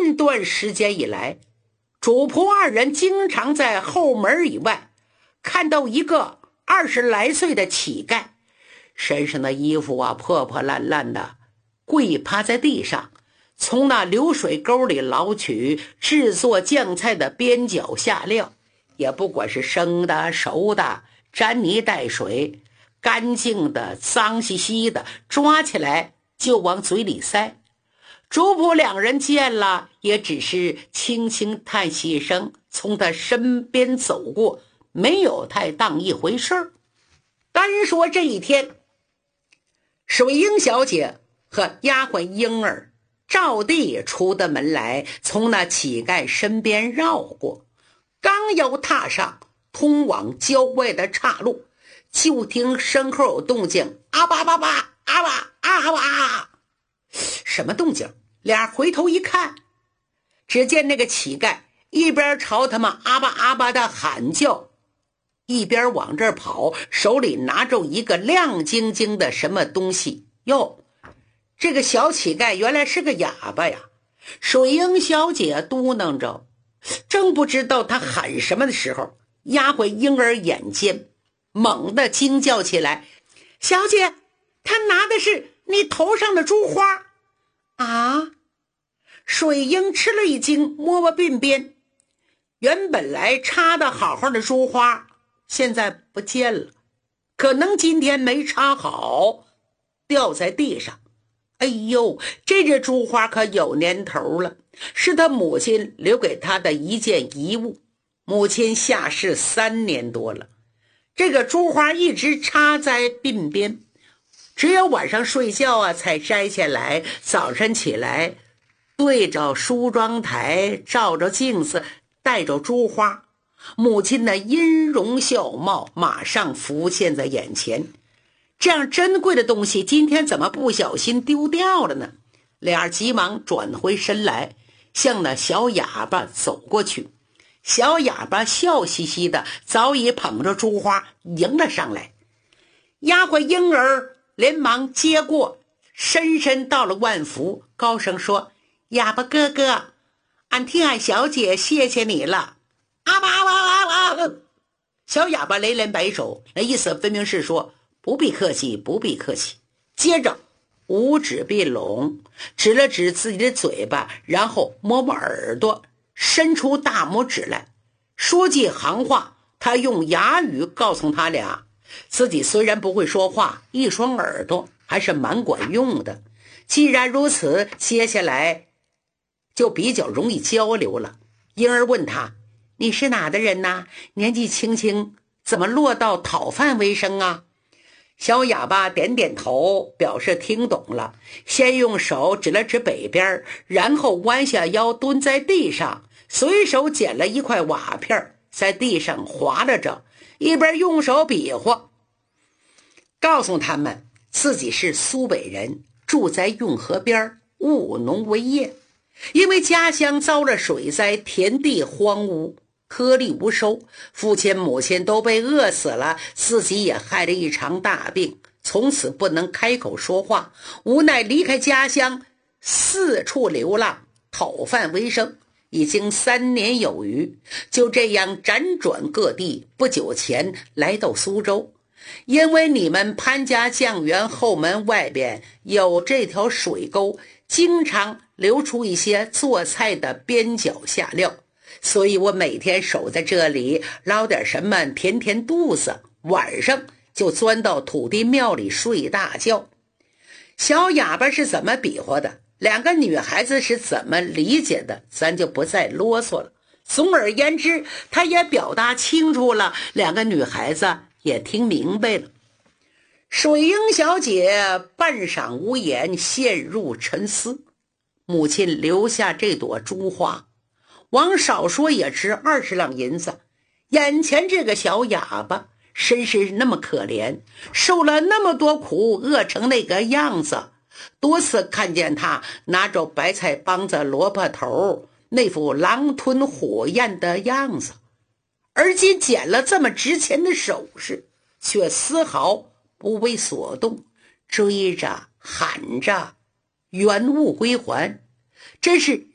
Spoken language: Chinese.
半段时间以来，主仆二人经常在后门以外看到一个20来岁的乞丐，身上的衣服破破烂烂的，跪趴在地上，从那流水沟里捞取制作酱菜的边角下料，也不管是生的熟的，沾泥带水，干净的脏兮兮的，抓起来就往嘴里塞。主仆两人见了，也只是轻轻叹息一声，从他身边走过，没有太当一回事。单说这一天，水英小姐和丫鬟英儿照地出的门来，从那乞丐身边绕过，刚要踏上通往郊外的岔路，就听身后有动静，啊吧吧吧，啊吧啊吧，什么动静？俩回头一看，只见那个乞丐一边朝他们啊吧啊吧的喊叫，一边往这儿跑，手里拿着一个亮晶晶的什么东西。哟，这个小乞丐原来是个哑巴呀！水英小姐嘟囔着，正不知道他喊什么的时候，丫鬟婴儿眼尖，猛地惊叫起来：“小姐，他拿的是你头上的珠花啊！”水英吃了一惊，摸摸鬓边，原本来插的好好的珠花现在不见了，可能今天没插好，掉在地上。哎呦，这珠花可有年头了，是他母亲留给他的一件遗物，母亲下世3年多了，这个珠花一直插在鬓边，只有晚上睡觉才摘下来，早晨起来对着梳妆台，照着镜子，带着珠花，母亲的音容笑貌马上浮现在眼前。这样珍贵的东西今天怎么不小心丢掉了呢？俩急忙转回身来，向那小哑巴走过去。小哑巴笑嘻嘻的，早已捧着珠花迎了上来。丫鬟婴儿连忙接过，深深道了万福，高声说：“哑巴哥哥，俺替俺小姐谢谢你了。”啊吧啊吧啊吧！小哑巴连连摆手，那意思分明是说不必客气，不必客气。接着五指并拢，指了指自己的嘴巴，然后摸摸耳朵，伸出大拇指来，说几行话。他用哑语告诉他俩，自己虽然不会说话，一双耳朵还是蛮管用的。既然如此，接下来就比较容易交流了。婴儿问他：“你是哪的人呐？年纪轻轻，怎么落到讨饭为生啊？”小哑巴点点头，表示听懂了，先用手指了指北边，然后弯下腰蹲在地上，随手捡了一块瓦片，在地上划拉着，一边用手比划，告诉他们自己是苏北人，住在运河边，务农为业。因为家乡遭了水灾，田地荒芜，颗粒无收，父亲母亲都被饿死了，自己也害了一场大病，从此不能开口说话，无奈离开家乡，四处流浪，讨饭为生，已经3年有余。就这样辗转各地，不久前来到苏州。因为你们潘家酱园后门外边有这条水沟，经常流出一些做菜的边角下料，所以我每天守在这里，捞点什么填填肚子，晚上就钻到土地庙里睡大觉。小哑巴是怎么比划的，两个女孩子是怎么理解的，咱就不再啰嗦了。总而言之，他也表达清楚了，两个女孩子也听明白了。水英小姐半晌无言，陷入沉思。母亲留下这朵珠花，往少说也值20两银子。眼前这个小哑巴身世那么可怜，受了那么多苦，饿成那个样子，多次看见他拿着白菜帮子、萝卜头，那副狼吞虎咽的样子，而今捡了这么值钱的首饰，却丝毫不为所动，追着喊着原物归还，真是